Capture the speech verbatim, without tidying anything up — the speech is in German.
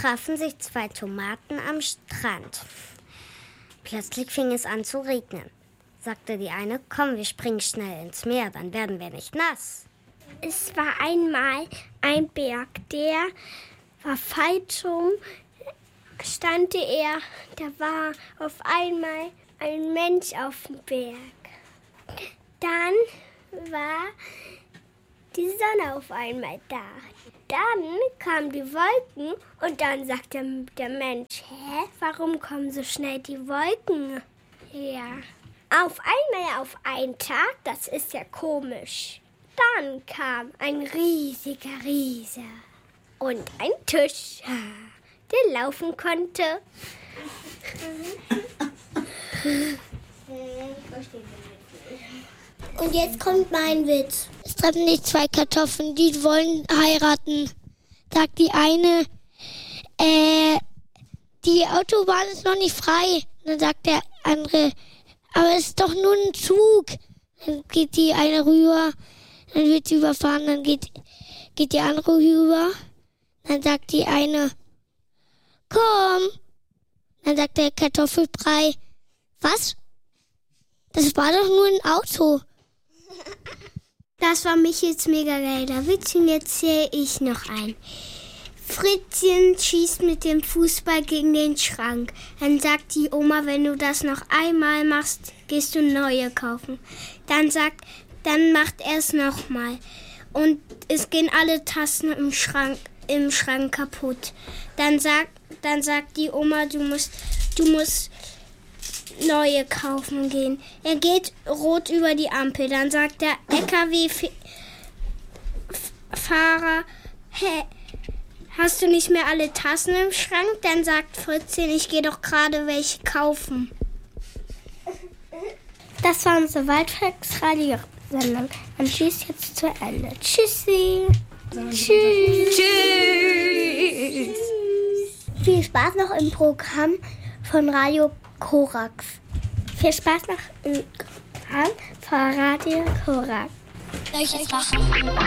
trafen sich zwei Tomaten am Strand. Plötzlich fing es an zu regnen. Sagte die eine, komm, wir springen schnell ins Meer, dann werden wir nicht nass. Es war einmal ein Berg, der war falsch rum, stand er, da war auf einmal ein Mensch auf dem Berg. Dann war die Sonne auf einmal da. Dann kamen die Wolken und dann sagte der Mensch, hä, warum kommen so schnell die Wolken? Ja, auf einmal auf einen Tag, das ist ja komisch. Dann kam ein riesiger Riese und ein Tisch, der laufen konnte. Und jetzt kommt mein Witz. Es treffen sich zwei Kartoffeln, die wollen heiraten. Sagt die eine, äh, die Autobahn ist noch nicht frei. Dann sagt der andere, aber es ist doch nur ein Zug. Dann geht die eine rüber, dann wird sie überfahren, dann geht, geht die andere rüber. Dann sagt die eine, komm. Dann sagt der Kartoffelbrei, was? Das war doch nur ein Auto. Das war Michels mega geiler Witz und jetzt zähle ich noch ein. Fritzchen schießt mit dem Fußball gegen den Schrank. Dann sagt die Oma, wenn du das noch einmal machst, gehst du neue kaufen. Dann sagt, dann macht er es nochmal. Und es gehen alle Tassen im Schrank, im Schrank kaputt. Dann sagt, dann sagt die Oma, du musst, du musst neue kaufen gehen. Er geht rot über die Ampel. Dann sagt der L K W-Fahrer, hä, hast du nicht mehr alle Tassen im Schrank? Dann sagt Fritzchen, ich gehe doch gerade welche kaufen. Das war unsere Waldvolksradio-Sendung. Und tschüss jetzt zu Ende. Tschüssi. Tschüss. Tschüss. Viel Spaß noch im Programm von Radio Korax. Viel Spaß noch im Programm von Radio Korax. Soll ich jetzt machen?